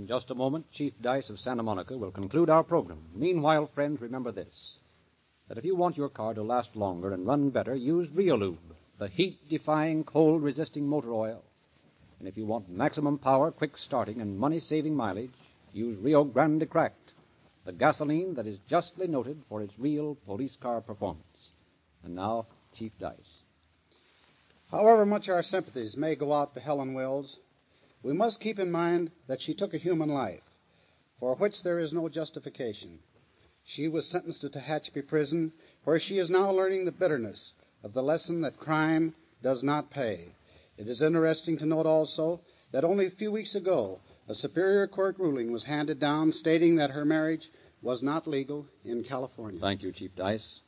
In just a moment, Chief Dice of Santa Monica will conclude our program. Meanwhile, friends, remember this, that if you want your car to last longer and run better, use Riolube, the heat-defying, cold-resisting motor oil. And if you want maximum power, quick starting, and money-saving mileage, use Rio Grande Cracked, the gasoline that is justly noted for its real police car performance. And now, Chief Dice. However much our sympathies may go out to Helen Wills, we must keep in mind that she took a human life, for which there is no justification. She was sentenced to Tehachapi Prison, where she is now learning the bitterness of the lesson that crime does not pay. It is interesting to note also that only a few weeks ago, a Superior Court ruling was handed down stating that her marriage was not legal in California. Thank you, Chief Dice.